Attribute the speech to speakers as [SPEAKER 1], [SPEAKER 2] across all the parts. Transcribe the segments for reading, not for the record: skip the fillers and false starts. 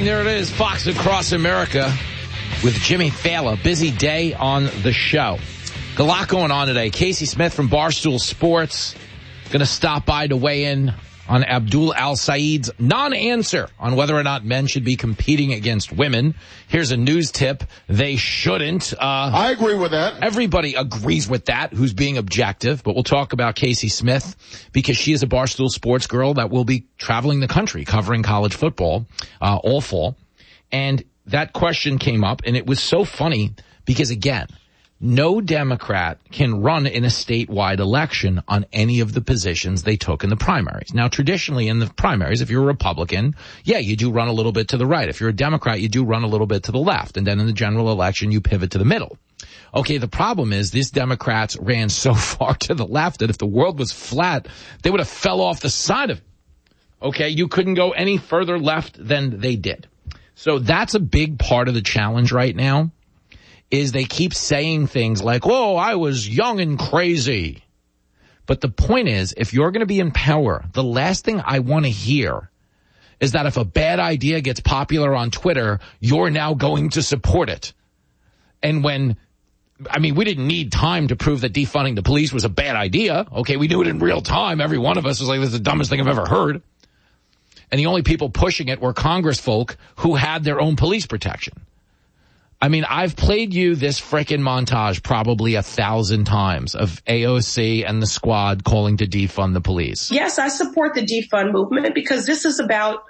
[SPEAKER 1] morning. There it is, Fox Across America with Jimmy Fallon. Busy day on the show. Got a lot going on today. Casey Smith from Barstool Sports going to stop by to weigh in on Abdul Al-Saeed's non-answer on whether or not men should be competing against women. Here's a news tip. They shouldn't.
[SPEAKER 2] I agree with that.
[SPEAKER 1] Everybody agrees with that who's being objective, but we'll talk about Casey Smith because she is a Barstool Sports girl that will be traveling the country covering college football all fall. And that question came up, and it was so funny because, again, no Democrat can run in a statewide election on any of the positions they took in the primaries. Now, traditionally in the primaries, if you're a Republican, yeah, you do run a little bit to the right. If you're a Democrat, you do run a little bit to the left. And then in the general election, you pivot to the middle. Okay, the problem is these Democrats ran so far to the left that if the world was flat, they would have fell off the side of it. Okay, you couldn't go any further left than they did. So that's a big part of the challenge right now. Is they keep saying things like, "Whoa, I was young and crazy." But the point is, if you're going to be in power, the last thing I want to hear is that if a bad idea gets popular on Twitter, you're now going to support it. And we didn't need time to prove that defunding the police was a bad idea. Okay, we knew it in real time. Every one of us was like, "This is the dumbest thing I've ever heard." And the only people pushing it were Congress folk who had their own police protection. I've played you this frickin' montage probably 1,000 times of AOC and the squad calling to defund the police.
[SPEAKER 3] Yes, I support the defund movement because this is about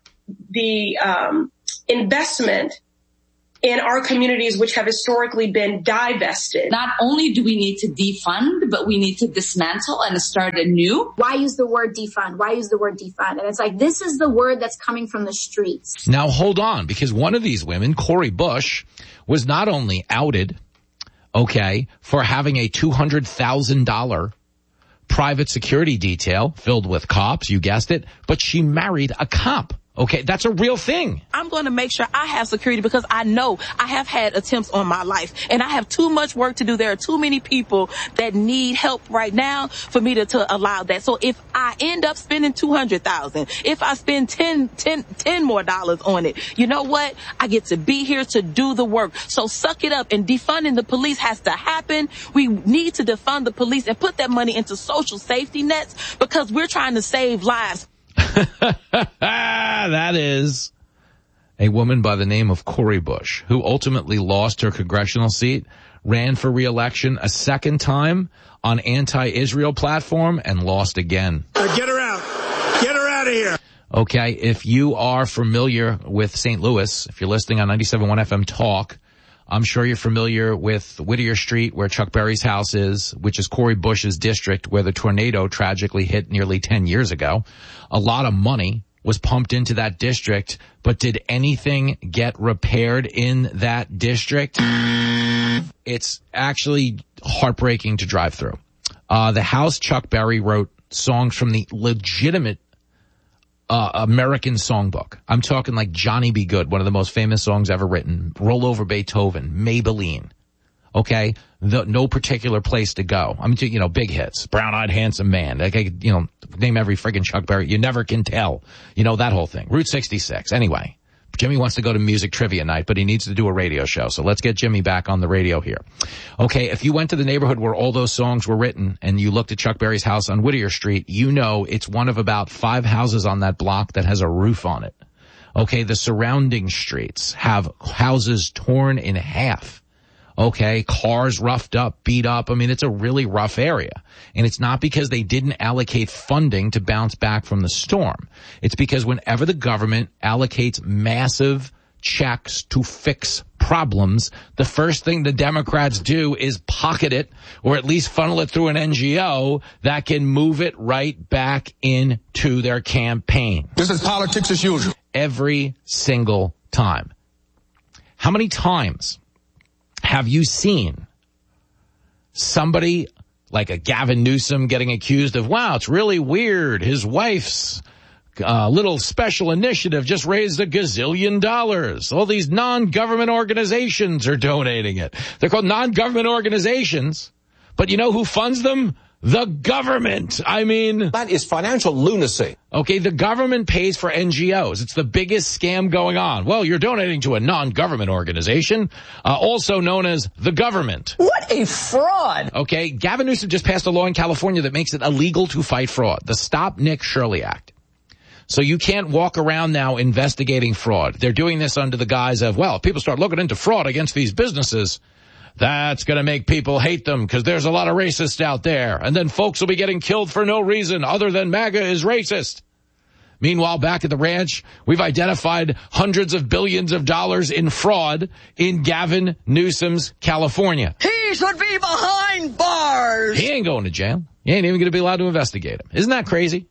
[SPEAKER 3] the investment in our communities, which have historically been divested.
[SPEAKER 4] Not only do we need to defund, but we need to dismantle and start anew.
[SPEAKER 5] Why use the word defund? Why use the word defund? And it's like, this is the word that's coming from the streets.
[SPEAKER 1] Now, hold on, because one of these women, Cori Bush, was not only outed, for having a $200,000 private security detail filled with cops, you guessed it, but she married a cop. Okay, that's a real thing.
[SPEAKER 6] I'm going to make sure I have security because I know I have had attempts on my life and I have too much work to do. There are too many people that need help right now for me to allow that. So if I end up spending $200,000, if I spend $10 more on it, you know what? I get to be here to do the work. So suck it up, and defunding the police has to happen. We need to defund the police and put that money into social safety nets because we're trying to save lives.
[SPEAKER 1] That is a woman by the name of Cori Bush, who ultimately lost her congressional seat, ran for re-election a second time on anti-Israel platform, and lost again.
[SPEAKER 2] Get her out. Get her out of here.
[SPEAKER 1] Okay, if you are familiar with St. Louis, if you're listening on 97.1 FM Talk, I'm sure you're familiar with Whittier Street, where Chuck Berry's house is, which is Cori Bush's district, where the tornado tragically hit nearly 10 years ago. A lot of money was pumped into that district, but did anything get repaired in that district? It's actually heartbreaking to drive through. The house Chuck Berry wrote songs from the legitimate American songbook. I'm talking like Johnny Be Good, one of the most famous songs ever written, Roll Over Beethoven, Maybelline. Okay? No particular place to go. Big hits. Brown-Eyed Handsome Man. Name every friggin' Chuck Berry. You never can tell. That whole thing. Route 66. Anyway, Jimmy wants to go to music trivia night, but he needs to do a radio show. So let's get Jimmy back on the radio here. Okay, if you went to the neighborhood where all those songs were written and you looked at Chuck Berry's house on Whittier Street, it's one of about 5 houses on that block that has a roof on it. Okay, the surrounding streets have houses torn in half. Okay, cars roughed up, beat up. It's a really rough area. And it's not because they didn't allocate funding to bounce back from the storm. It's because whenever the government allocates massive checks to fix problems, the first thing the Democrats do is pocket it, or at least funnel it through an NGO that can move it right back into their campaign.
[SPEAKER 2] This is politics as usual.
[SPEAKER 1] Every single time. How many times have you seen somebody like a Gavin Newsom getting accused of, wow, it's really weird, his wife's little special initiative just raised $1 gazillion. All these non-government organizations are donating it. They're called non-government organizations, but you know who funds them? The government. I mean,
[SPEAKER 2] That is financial lunacy.
[SPEAKER 1] okay, the government pays for NGOs. It's the biggest scam going on. Well, you're donating to a non-government organization, also known as the government.
[SPEAKER 2] What a fraud.
[SPEAKER 1] Okay, Gavin Newsom just passed a law in California that makes it illegal to fight fraud, the Stop Nick Shirley Act. So you can't walk around now investigating fraud. They're doing this under the guise of, well, if people start looking into fraud against these businesses, that's going to make people hate them because there's a lot of racists out there. And then folks will be getting killed for no reason other than MAGA is racist. Meanwhile, back at the ranch, we've identified hundreds of billions of dollars in fraud in Gavin Newsom's California.
[SPEAKER 7] He should be behind bars.
[SPEAKER 1] He ain't going to jail. He ain't even going to be allowed to investigate him. Isn't that crazy?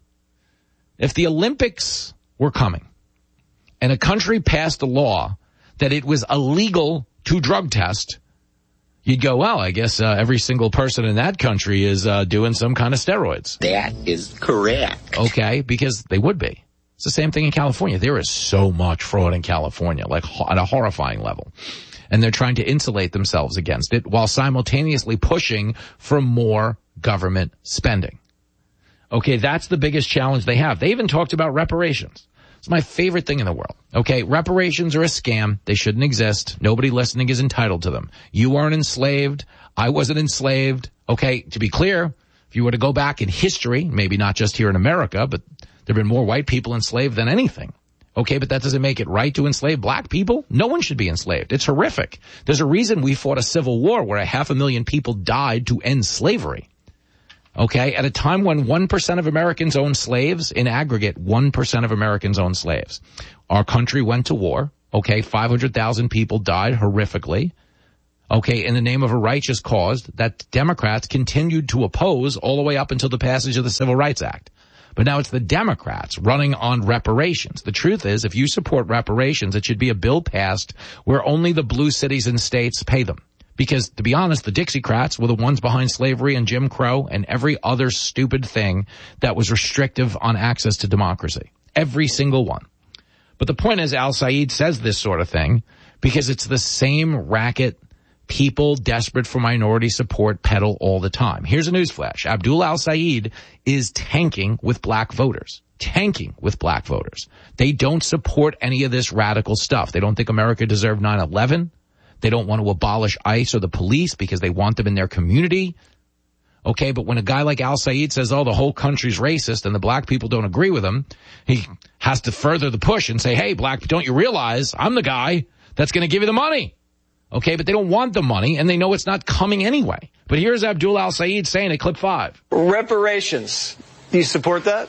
[SPEAKER 1] If the Olympics were coming and a country passed a law that it was illegal to drug test, you'd go, well, I guess every single person in that country is doing some kind of steroids.
[SPEAKER 2] That is correct.
[SPEAKER 1] Okay, because they would be. It's the same thing in California. There is so much fraud in California, like at a horrifying level. And they're trying to insulate themselves against it while simultaneously pushing for more government spending. Okay, that's the biggest challenge they have. They even talked about reparations. It's my favorite thing in the world. Okay, reparations are a scam. They shouldn't exist. Nobody listening is entitled to them. You weren't enslaved. I wasn't enslaved. Okay, to be clear, if you were to go back in history, maybe not just here in America, but there have been more white people enslaved than anything. Okay, but that doesn't make it right to enslave black people. No one should be enslaved. It's horrific. There's a reason we fought a civil war where 500,000 people died to end slavery. Okay, at a time when 1% of Americans own slaves, in aggregate, 1% of Americans own slaves. Our country went to war. Okay, 500,000 people died horrifically. Okay, in the name of a righteous cause that Democrats continued to oppose all the way up until the passage of the Civil Rights Act. But now it's the Democrats running on reparations. The truth is, if you support reparations, it should be a bill passed where only the blue cities and states pay them. Because, to be honest, the Dixiecrats were the ones behind slavery and Jim Crow and every other stupid thing that was restrictive on access to democracy. Every single one. But the point is, Al Said says this sort of thing because it's the same racket people desperate for minority support peddle all the time. Here's a newsflash. Abdul Al Said is tanking with black voters. Tanking with black voters. They don't support any of this radical stuff. They don't think America deserved 9/11. They don't want to abolish ICE or the police because they want them in their community. Okay, but when a guy like Al Said says, oh, the whole country's racist and the black people don't agree with him, he has to further the push and say, hey, black, don't you realize I'm the guy that's going to give you the money? Okay, but they don't want the money and they know it's not coming anyway. But here's Abdul Al Said saying at clip 5.
[SPEAKER 8] Reparations. Do you support that?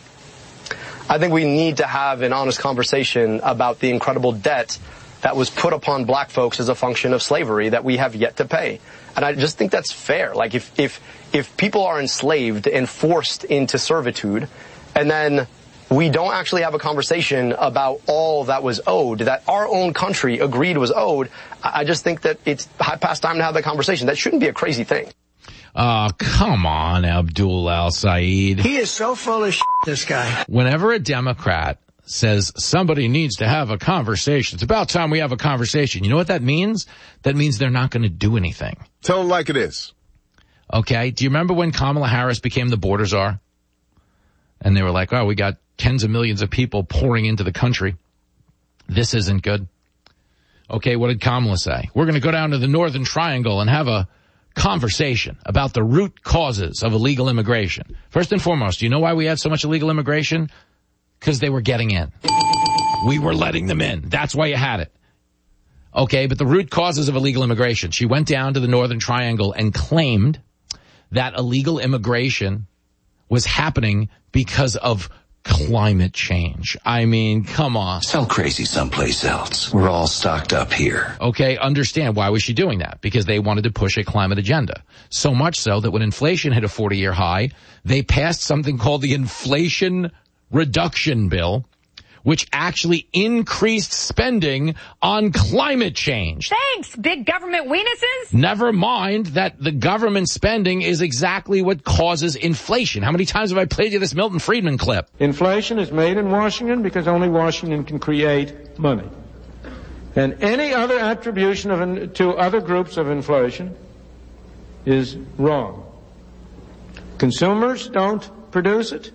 [SPEAKER 8] I think we need to have an honest conversation about the incredible debt that was put upon black folks as a function of slavery that we have yet to pay. And I just think that's fair. Like if people are enslaved and forced into servitude, and then we don't actually have a conversation about all that was owed, that our own country agreed was owed, I just think that it's past time to have that conversation. That shouldn't be a crazy thing.
[SPEAKER 1] Come on, Abdul Al Said.
[SPEAKER 2] He is so full of shit, this guy.
[SPEAKER 1] Whenever a Democrat says somebody needs to have a conversation, it's about time we have a conversation. You know what that means? That means they're not going to do anything.
[SPEAKER 9] Tell them like it is.
[SPEAKER 1] Okay. Do you remember when Kamala Harris became the border czar? And they were like, oh, we got tens of millions of people pouring into the country. This isn't good. Okay. What did Kamala say? We're going to go down to the Northern Triangle and have a conversation about the root causes of illegal immigration. First and foremost, do you know why we had so much illegal immigration? Because they were getting in. We were letting them in. That's why you had it. Okay, but the root causes of illegal immigration. She went down to the Northern Triangle and claimed that illegal immigration was happening because of climate change. I mean, come on.
[SPEAKER 10] Sell crazy someplace else. We're all stocked up here.
[SPEAKER 1] Okay, understand. Why was she doing that? Because they wanted to push a climate agenda. So much so that when inflation hit a 40-year high, they passed something called the Inflation Reduction Bill, which actually increased spending on climate change.
[SPEAKER 11] Thanks, big government weenuses.
[SPEAKER 1] Never mind that the government spending is exactly what causes inflation. How many times have I played you this Milton Friedman clip?
[SPEAKER 12] Inflation is made in Washington because only Washington can create money. And any other attribution to other groups of inflation is wrong. Consumers don't produce it.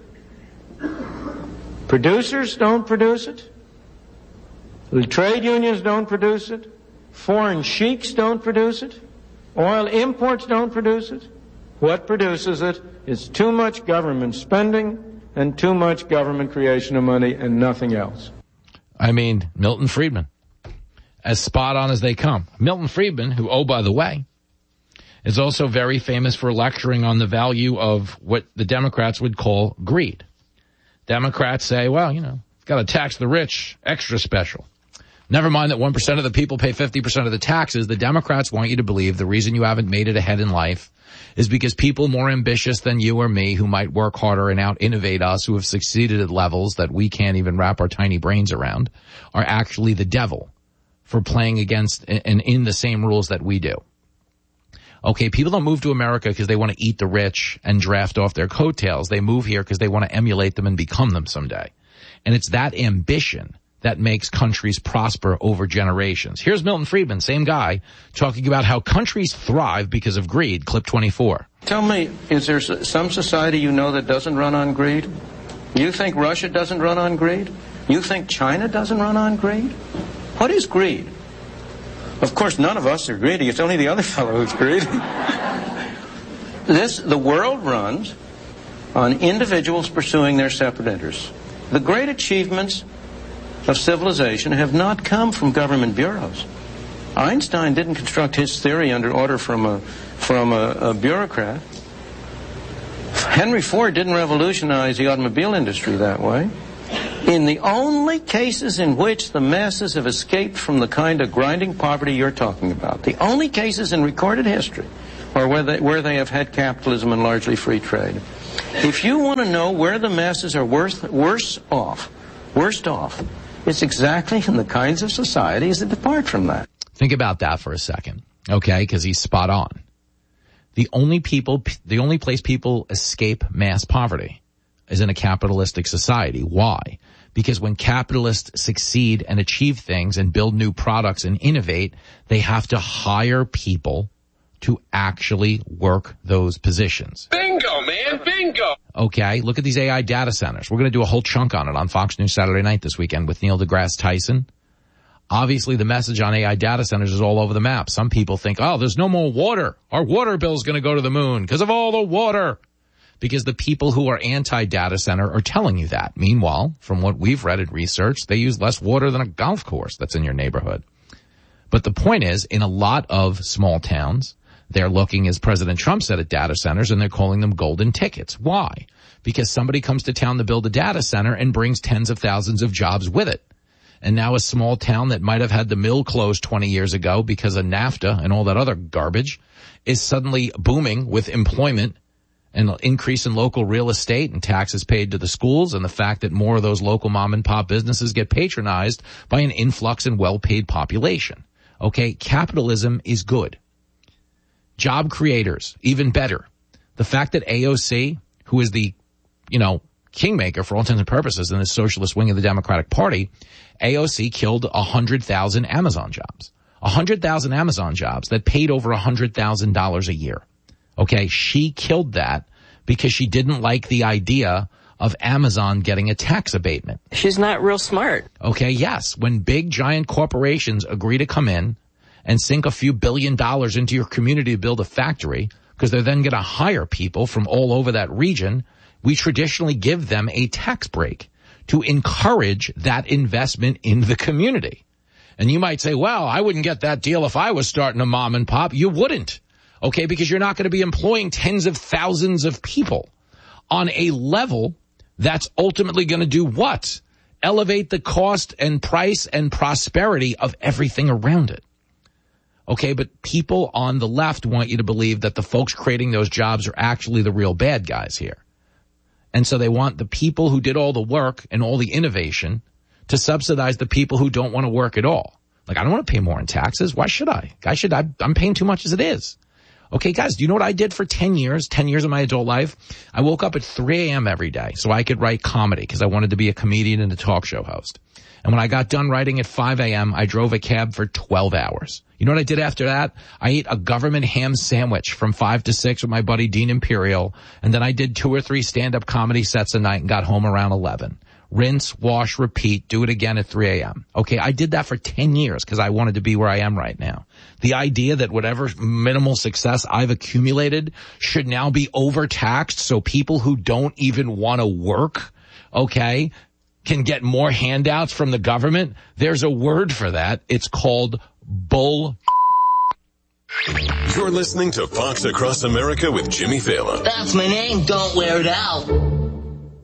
[SPEAKER 12] Producers don't produce it. The trade unions don't produce it. Foreign sheiks don't produce it. Oil imports don't produce it. What produces it is too much government spending and too much government creation of money and nothing else.
[SPEAKER 1] I mean, Milton Friedman, as spot on as they come. Milton Friedman, who, oh, by the way, is also very famous for lecturing on the value of what the Democrats would call greed. Democrats say, well, you know, got to tax the rich extra special. Never mind that 1% of the people pay 50% of the taxes. The Democrats want you to believe the reason you haven't made it ahead in life is because people more ambitious than you or me, who might work harder and out-innovate us, who have succeeded at levels that we can't even wrap our tiny brains around, are actually the devil for playing against and in the same rules that we do. Okay, people don't move to America because they want to eat the rich and draft off their coattails. They move here because they want to emulate them and become them someday. And it's that ambition that makes countries prosper over generations. Here's Milton Friedman, same guy, talking about how countries thrive because of greed. Clip 24.
[SPEAKER 9] Tell me, is there some society you know that doesn't run on greed? You think Russia doesn't run on greed? You think China doesn't run on greed? What is greed? Of course, none of us are greedy. It's only the other fellow who's greedy. The world runs on individuals pursuing their separate interests. The great achievements of civilization have not come from government bureaus. Einstein didn't construct his theory under order from a bureaucrat. Henry Ford didn't revolutionize the automobile industry that way. In the only cases in which the masses have escaped from the kind of grinding poverty you're talking about, the only cases in recorded history are where they have had capitalism and largely free trade. If you want to know where the masses are worst off, it's exactly in the kinds of societies that depart from that.
[SPEAKER 1] Think about that for a second, okay? Because he's spot on. The only place people escape mass poverty is in a capitalistic society. Why? Because when capitalists succeed and achieve things and build new products and innovate, they have to hire people to actually work those positions.
[SPEAKER 2] Bingo, man, bingo.
[SPEAKER 1] Okay, look at these AI data centers. We're going to do a whole chunk on it on Fox News Saturday night this weekend with Neil deGrasse Tyson. Obviously, the message on AI data centers is all over the map. Some people think, oh, there's no more water. Our water bill's going to go to the moon because of all the water. Because the people who are anti-data center are telling you that. Meanwhile, from what we've read and researched, they use less water than a golf course that's in your neighborhood. But the point is, in a lot of small towns, they're looking, as President Trump said, at data centers, and they're calling them golden tickets. Why? Because somebody comes to town to build a data center and brings tens of thousands of jobs with it. And now a small town that might have had the mill closed 20 years ago because of NAFTA and all that other garbage is suddenly booming with employment and an increase in local real estate and taxes paid to the schools, and the fact that more of those local mom and pop businesses get patronized by an influx in well-paid population. Okay, capitalism is good. Job creators, even better. The fact that AOC, who is the, kingmaker for all intents and purposes in the socialist wing of the Democratic Party, AOC killed 100,000 Amazon jobs. 100,000 Amazon jobs that paid over $100,000 a year. Okay, she killed that because she didn't like the idea of Amazon getting a tax abatement.
[SPEAKER 13] She's not real smart.
[SPEAKER 1] Okay, yes. When big giant corporations agree to come in and sink a few $1 billion into your community to build a factory, because they're then going to hire people from all over that region, we traditionally give them a tax break to encourage that investment in the community. And you might say, well, I wouldn't get that deal if I was starting a mom and pop. You wouldn't. Okay, because you're not going to be employing tens of thousands of people on a level that's ultimately going to do what? Elevate the cost and price and prosperity of everything around it. Okay, but people on the left want you to believe that the folks creating those jobs are actually the real bad guys here. And so they want the people who did all the work and all the innovation to subsidize the people who don't want to work at all. Like, I don't want to pay more in taxes. Why should I? I'm paying too much as it is. Okay, guys, do you know what I did for 10 years of my adult life? I woke up at 3 a.m. every day so I could write comedy because I wanted to be a comedian and a talk show host. And when I got done writing at 5 a.m., I drove a cab for 12 hours. You know what I did after that? I ate a government ham sandwich from 5 to 6 with my buddy Dean Imperial, and then I did 2 or 3 stand-up comedy sets a night and got home around 11. Rinse, wash, repeat, do it again at 3 a.m. Okay, I did that for 10 years because I wanted to be where I am right now. The idea that whatever minimal success I've accumulated should now be overtaxed so people who don't even want to work, okay, can get more handouts from the government. There's a word for that. It's called bull.
[SPEAKER 13] You're listening to Fox Across America with Jimmy Fallon.
[SPEAKER 7] That's my name. Don't wear it out.